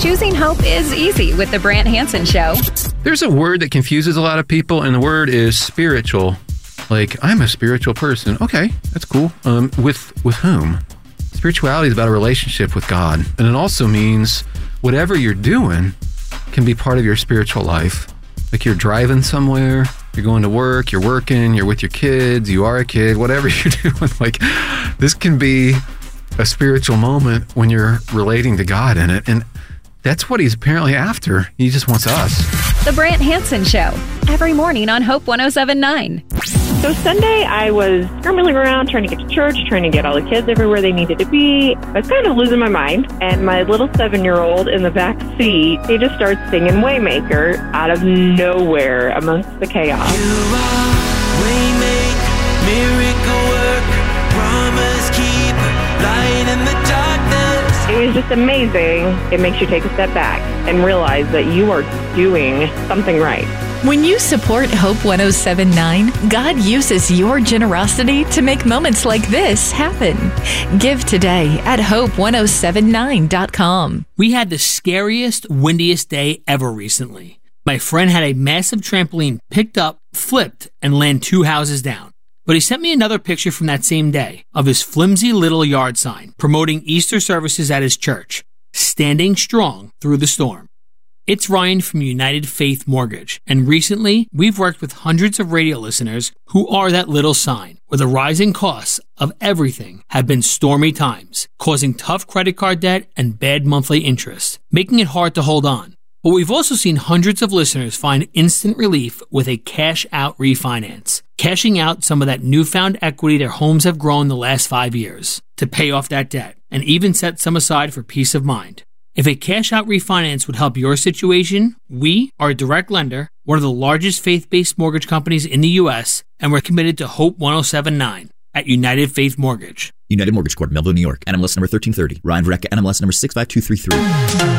Choosing hope is easy with the Brant Hansen Show. There's a word that confuses a lot of people, and the word is spiritual. Like, I'm a spiritual person. Okay, that's cool. With whom? Spirituality is about a relationship with God. And it also means whatever you're doing can be part of your spiritual life. Like you're driving somewhere, you're going to work, you're working, you're with your kids, you are a kid, whatever you're doing. Like, this can be a spiritual moment when you're relating to God in it. And that's what he's apparently after. He just wants us. The Brant Hansen Show, every morning on Hope 107.9. So Sunday, I was scrambling around trying to get to church, trying to get all the kids everywhere they needed to be. I was kind of losing my mind, and my little 7-year-old in the back seat, he just starts singing Waymaker out of nowhere amongst the chaos. You are Waymaker, miracle worker, promise keeper, light in the darkness. It was just amazing. It makes you take a step back and realize that you are doing something right. When you support Hope 107.9, God uses your generosity to make moments like this happen. Give today at hope1079.com. We had the scariest, windiest day ever recently. My friend had a massive trampoline picked up, flipped, and land 2 houses down. But he sent me another picture from that same day of his flimsy little yard sign promoting Easter services at his church, standing strong through the storm. It's Ryan from United Faith Mortgage, and recently we've worked with hundreds of radio listeners who are that little sign, where the rising costs of everything have been stormy times, causing tough credit card debt and bad monthly interest, making it hard to hold on. But we've also seen hundreds of listeners find instant relief with a cash-out refinance, cashing out some of that newfound equity their homes have grown the last 5 years to pay off that debt, and even set some aside for peace of mind. If a cash-out refinance would help your situation, we are a direct lender, one of the largest faith-based mortgage companies in the U.S., and we're committed to Hope 107.9 at United Faith Mortgage. United Mortgage Corp., Melville, New York. NMLS number 1330. Ryan Verrecka, NMLS number 65233.